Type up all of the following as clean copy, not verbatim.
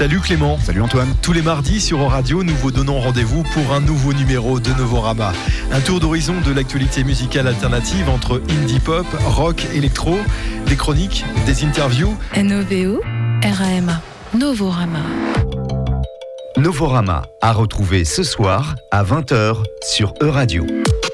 Salut Clément. Salut Antoine. Tous les mardis sur Euradio, nous vous donnons rendez-vous pour un nouveau numéro de Novorama. Un tour d'horizon de l'actualité musicale alternative entre indie pop, rock, électro, des chroniques, des interviews. NOVO, RAMA, Novorama. Novorama à retrouver ce soir à 20h sur Euradio.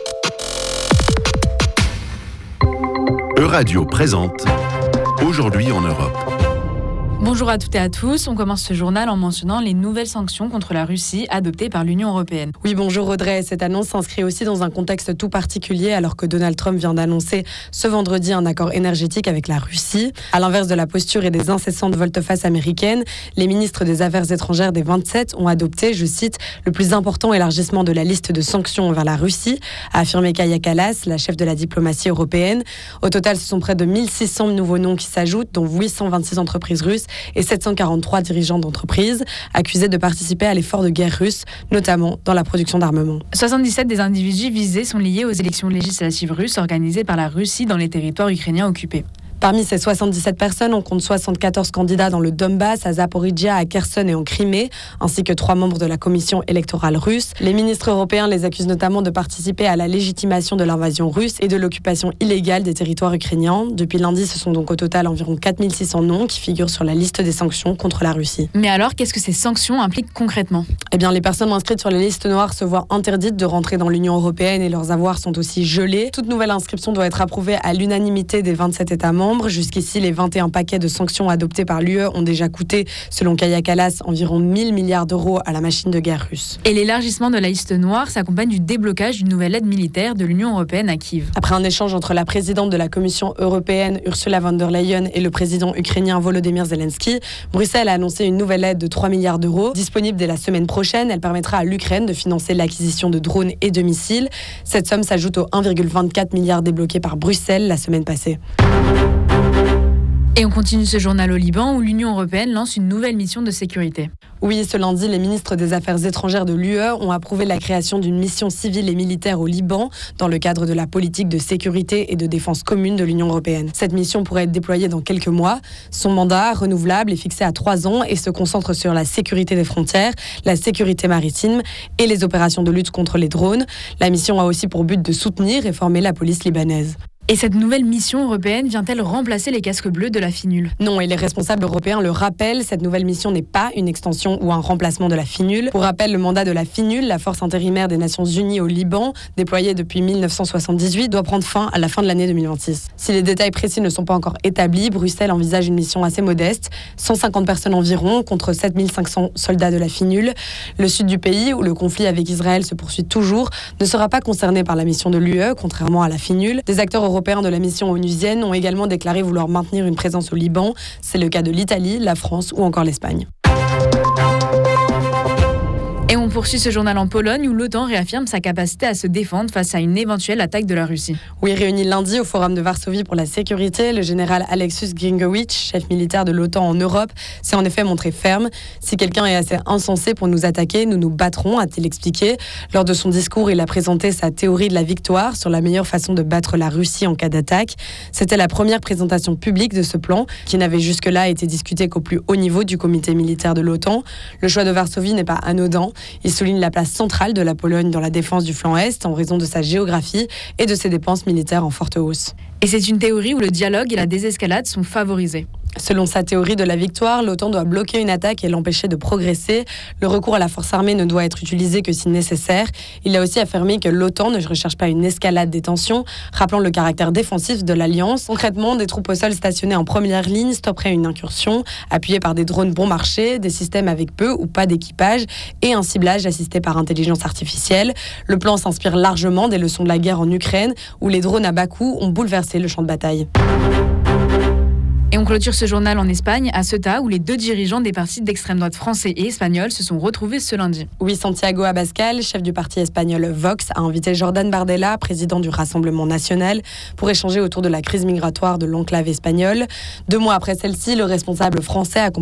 Euradio présente Aujourd'hui en Europe. Bonjour à toutes et à tous, on commence ce journal en mentionnant les nouvelles sanctions contre la Russie adoptées par l'Union européenne. Oui, bonjour Audrey. Cette annonce s'inscrit aussi dans un contexte tout particulier alors que Donald Trump vient d'annoncer ce vendredi un accord énergétique avec la Russie. À l'inverse de la posture et des incessantes volte-face américaines, les ministres des Affaires étrangères des 27 ont adopté, je cite, le plus important élargissement de la liste de sanctions envers la Russie, a affirmé Kaja Kallas, la chef de la diplomatie européenne. Au total, ce sont près de 1600 nouveaux noms qui s'ajoutent, dont 826 entreprises russes et 743 dirigeants d'entreprises accusés de participer à l'effort de guerre russe, notamment dans la production d'armement. 77 des individus visés sont liés aux élections législatives russes organisées par la Russie dans les territoires ukrainiens occupés. Parmi ces 77 personnes, on compte 74 candidats dans le Donbass, à Zaporijia, à Kherson et en Crimée, ainsi que 3 membres de la commission électorale russe. Les ministres européens les accusent notamment de participer à la légitimation de l'invasion russe et de l'occupation illégale des territoires ukrainiens. Depuis lundi, ce sont donc au total environ 4600 noms qui figurent sur la liste des sanctions contre la Russie. Mais alors, qu'est-ce que ces sanctions impliquent concrètement ? Eh bien, les personnes inscrites sur les listes noires se voient interdites de rentrer dans l'Union européenne et leurs avoirs sont aussi gelés. Toute nouvelle inscription doit être approuvée à l'unanimité des 27 États membres. Jusqu'ici, les 21 paquets de sanctions adoptés par l'UE ont déjà coûté, selon Kaja Kallas, environ 1000 milliards d'euros à la machine de guerre russe. Et l'élargissement de la liste noire s'accompagne du déblocage d'une nouvelle aide militaire de l'Union européenne à Kiev. Après un échange entre la présidente de la Commission européenne, Ursula von der Leyen, et le président ukrainien Volodymyr Zelensky, Bruxelles a annoncé une nouvelle aide de 3 milliards d'euros. Disponible dès la semaine prochaine, elle permettra à l'Ukraine de financer l'acquisition de drones et de missiles. Cette somme s'ajoute aux 1,24 milliard débloqués par Bruxelles la semaine passée. Et on continue ce journal au Liban où l'Union européenne lance une nouvelle mission de sécurité. Oui, ce lundi, les ministres des Affaires étrangères de l'UE ont approuvé la création d'une mission civile et militaire au Liban dans le cadre de la politique de sécurité et de défense commune de l'Union européenne. Cette mission pourrait être déployée dans quelques mois. Son mandat, renouvelable, est fixé à 3 ans et se concentre sur la sécurité des frontières, la sécurité maritime et les opérations de lutte contre les drones. La mission a aussi pour but de soutenir et former la police libanaise. Et cette nouvelle mission européenne vient-elle remplacer les casques bleus de la FINUL ? Non, et les responsables européens le rappellent, cette nouvelle mission n'est pas une extension ou un remplacement de la FINUL. Pour rappel, le mandat de la FINUL, la force intérimaire des Nations Unies au Liban, déployée depuis 1978, doit prendre fin à la fin de l'année 2026. Si les détails précis ne sont pas encore établis, Bruxelles envisage une mission assez modeste, 150 personnes environ, contre 7500 soldats de la FINUL. Le sud du pays, où le conflit avec Israël se poursuit toujours, ne sera pas concerné par la mission de l'UE, contrairement à la FINUL. Des acteurs européens de la mission onusienne ont également déclaré vouloir maintenir une présence au Liban. C'est le cas de l'Italie, la France ou encore l'Espagne. Et on poursuit ce journal en Pologne où l'OTAN réaffirme sa capacité à se défendre face à une éventuelle attaque de la Russie. Oui, réuni lundi au Forum de Varsovie pour la sécurité, le général Aleksius Gringowicz, chef militaire de l'OTAN en Europe, s'est en effet montré ferme. Si quelqu'un est assez insensé pour nous attaquer, nous nous battrons, a-t-il expliqué. Lors de son discours, il a présenté sa théorie de la victoire sur la meilleure façon de battre la Russie en cas d'attaque. C'était la première présentation publique de ce plan, qui n'avait jusque-là été discuté qu'au plus haut niveau du comité militaire de l'OTAN. Le choix de Varsovie n'est pas anodin. Il souligne la place centrale de la Pologne dans la défense du flanc Est en raison de sa géographie et de ses dépenses militaires en forte hausse. Et c'est une théorie où le dialogue et la désescalade sont favorisés. Selon sa théorie de la victoire, l'OTAN doit bloquer une attaque et l'empêcher de progresser. Le recours à la force armée ne doit être utilisé que si nécessaire. Il a aussi affirmé que l'OTAN ne recherche pas une escalade des tensions, rappelant le caractère défensif de l'Alliance. Concrètement, des troupes au sol stationnées en première ligne stopperaient une incursion, appuyées par des drones bon marché, des systèmes avec peu ou pas d'équipage et un ciblage assisté par intelligence artificielle. Le plan s'inspire largement des leçons de la guerre en Ukraine, où les drones à bas coût ont bouleversé le champ de bataille. Et on clôture ce journal en Espagne, à Ceuta, où les 2 dirigeants des partis d'extrême droite français et espagnols se sont retrouvés ce lundi. Oui, Santiago Abascal, chef du parti espagnol Vox, a invité Jordan Bardella, président du Rassemblement national, pour échanger autour de la crise migratoire de l'enclave espagnole. 2 mois après celle-ci, le responsable français a